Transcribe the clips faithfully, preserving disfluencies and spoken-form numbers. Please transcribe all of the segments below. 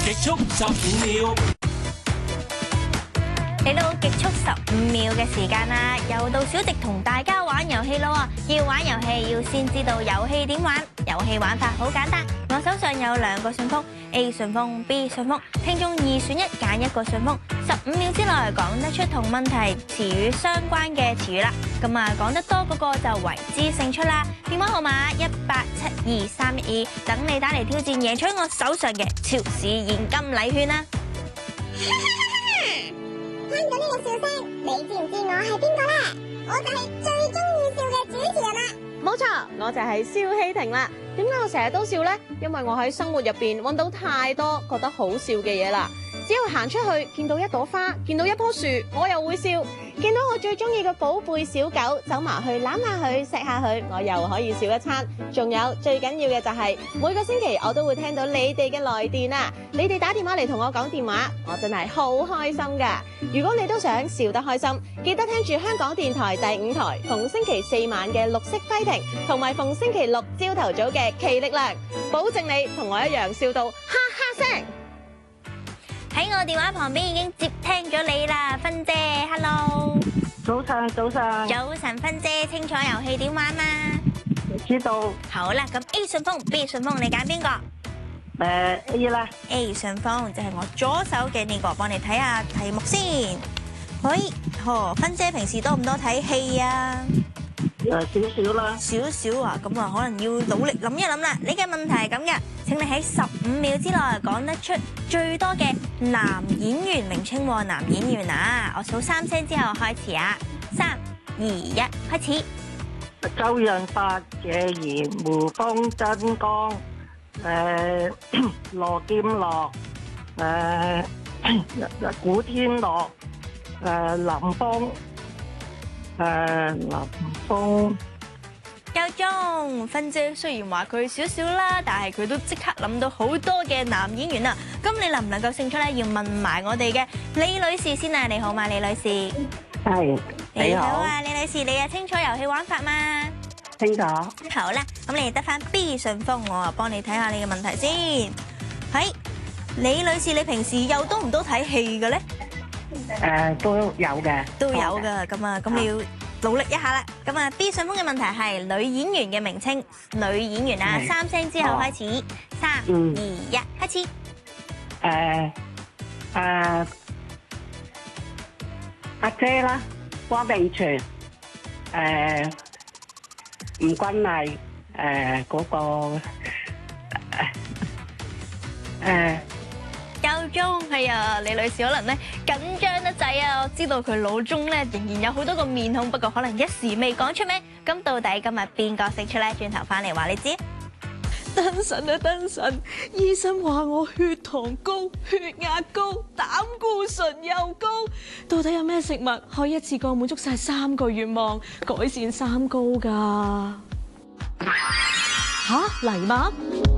極速十五秒。 嚟到極速十五秒嘅時間啦，又到小迪同大家玩遊戲咯喎！要玩遊戲要先知道遊戲點玩，遊戲玩法好簡單。我手上有兩個信封 ，A 信封、B 信封，聽眾二選一揀一個信封，十五秒之內講得出同問題詞語相關嘅詞語啦。咁啊，講得多嗰個就為之勝出啦。電話號碼一八七二三一二，等你打嚟挑戰贏取我手上嘅超市現金禮券啦！ 聽到呢個笑聲，你知唔知我係邊個呢？我就係最中意笑嘅主持人啦！ 冇錯，我就係蕭希婷啦。點解我成日都笑呢？因為我喺生活入邊揾到太多覺得好笑嘅嘢啦。只要行出去見到一朵花，見到一棵樹，我又會笑。見到我最中意嘅寶貝小狗，走埋去攬下佢，錫下佢，我又可以笑一餐。仲有最緊要嘅就係每個星期我都會聽到你哋嘅來電啊！你哋打電話嚟同我講電話，我真係好開心噶。如果你都想笑得開心，記得聽住香港電台第五台，逢星期四晚嘅綠色輝庭，同埋逢星期六朝頭早嘅奇力量，保證你同我一樣笑到哈哈聲。 喺我電話旁邊已經接聽咗你啦，芬姐 ，hello。 早晨，早晨。 早晨，芬姐，清楚遊戲點玩嘛？ 知道。 好啦，咁 A 順風 B 順風，你揀邊個？ 誒 A 啦。 A 順風就係我左手嘅呢個，幫你睇下題目先。喂，呵，芬姐平時多唔多睇戲啊？ 誒少少啦。 少少啊，咁啊可能要努力諗一諗啦。你嘅問題係咁嘅，請你喺十五秒之內講得出最多嘅男演員名稱喎，男演員啊！我數三聲之後開始啊，三、二、一，開始。 周潤發、謝賢、胡楓、曾江、誒羅劍樂、誒古天樂、誒林峰。誒，林峰夠鐘，芬姐雖然話佢少少啦，但係佢都即刻諗到好多嘅男演員啊！咁你能唔能夠勝出咧？要問埋我哋嘅李女士先啊！你好嘛，李女士？ 係。 你好啊，李女士，你啊清楚遊戲玩法嘛？ 清楚。 好啦，咁你得翻 B 順風，我啊幫你睇下你嘅問題先。係，李女士，你平時又多唔多睇戲嘅咧？ 誒都有嘅， 都有㗎，咁啊，咁你要努力一下啦。咁啊，B 順風嘅問題係女演員嘅名稱，女演員啊，三聲之後開始，三、二、一，開始。 誒誒阿姐啦，汪明荃，誒吳君麗，誒嗰個誒。 夠鐘係啊，李女士可能咧緊張得滯啊！我知道佢腦中咧仍然有好多個面孔，不過可能一時未講出名。咁到底今日邊個勝出咧？轉頭翻嚟話你知。 燈神啊燈神，醫生話我血糖高、血壓高、膽固醇又高，到底有咩食物可以一次過滿足晒三個願望，改善三高㗎？吓，藜麥？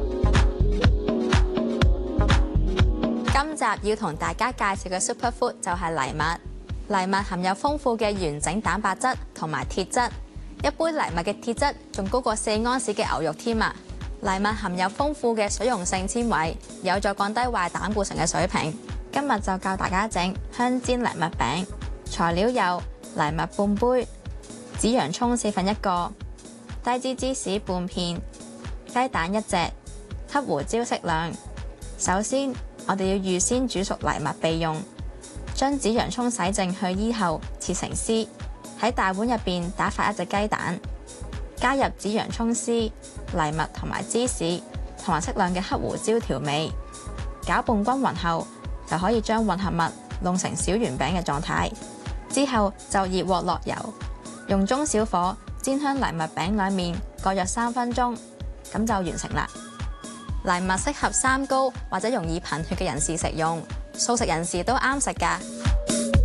今集要同大家介紹嘅 Superfood 就係藜麥。藜麥含有豐富嘅完整蛋白質同埋鐵質，一杯藜麥嘅鐵質仲高過四安士嘅牛肉添啊！藜麥含有豐富嘅水溶性纖維，有助降低壞膽固醇嘅水平。今日就教大家整香煎藜麥餅，材料有藜麥半杯、紫洋葱四分一個、低脂芝士半片、雞蛋一隻、黑胡椒適量。首先，我哋要預先煮熟藜麥備用，將紫洋葱洗淨去衣後切成絲，喺大碗入邊打發一隻雞蛋，加入紫洋葱絲、藜麥同埋芝士，同埋適量嘅黑胡椒調味，攪拌均勻後就可以將混合物弄成小圓餅嘅狀態。之後就熱鑊落油，用中小火煎香藜麥餅兩面各約三分鐘，咁就完成啦。藜麥適合三高或者容易貧血嘅人士食用，素食人士都啱食㗎。